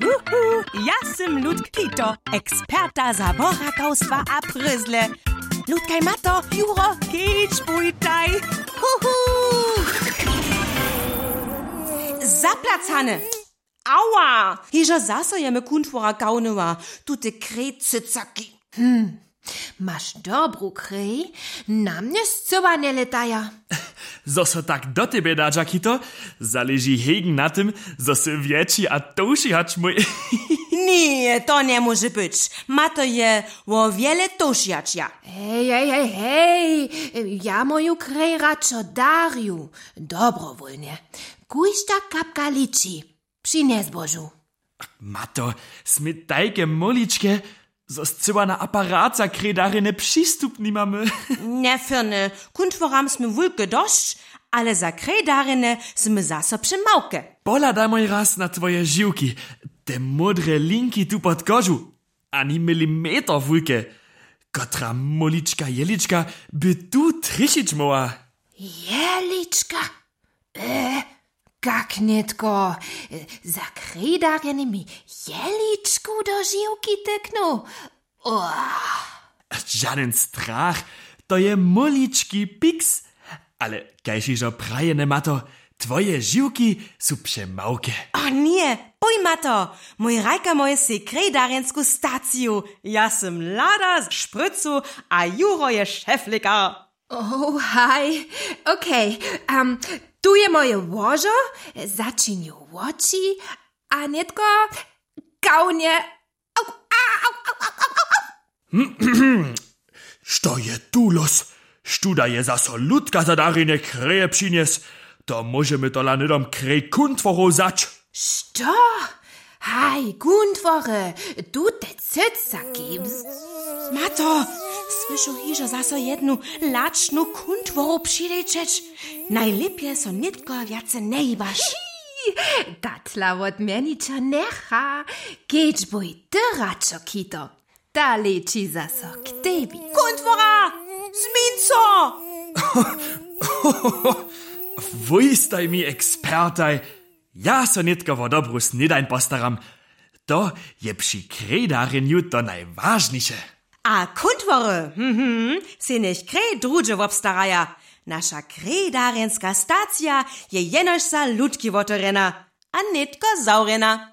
Ja sam Ludk Pito, eksperta zaborakowstwa a pryzle. Ludkaj Mato, Juro, kicz bujtaj. Zaplacane. Aua! Hižo zasojemy kuntwora gaunyła, tute krejcycaki. Masz dobru krej, na mnie zcyła nie letaja. Zo so tak do tebe da, Jackito, zależy hegen na tym, zo se wieci a touši hać mój. Nie, to nie może być. Mato je o wiele tošiačia. Hej, ja moju krej radšo darju, dobrowolnie. Kujšta kapka liči, přines Božu. Mato, sme tajke moličke, zo zcyła na aparat za kredarine przystup nie mamy. Nie fyrne, kuntworam sme wulke dość, ale za krejdarine sme zaso przymałke. Pola daj moj raz na twoje žiłki, te modre linki tu pod kožu, ani milimeter wulke. Kotra molička jelička by tu tryšić moła. Jelička? Kak nitko. Za kredarine mi jeličku do žiłki tyknu. Żaden strach, to je molički piks. Ale kajšižo prajene, Mato, twoje žiłki su przemałke. O nie, oj Mato, mój rajka moje se krejdarensku staciju. Ja sam lada z szprycu, a Juro je szeflika. Oh, hej, okej. Tu je moje łożo, zaczynju oči, a nitko gaunie. Što je tu los? Študa je zaso ludka za darine kreje přines. To możemy to lanidom krej kuntvorov zač. Što? Hej, Guntwore, du te cycaki. Mato, słyszu hižo zaso jednu lacznu kuntworu przilecieć. Najlepiej so nitko wiace nie ibasz. Datla od meniča necha. Keč boj ty radšo, Kito. Da leči zaso k tebi. Kuntwora, zminco! Wujstaj mi ekspertaj. Ja so nitko vo dobru snidajn postaram. To je przy krejdarinju to najważniejsze. A kuntwory, se nicht krej druže wobstaraja. Nasza krejdarenska stacja je jenož za ludki wotorena, a nitko zaurena.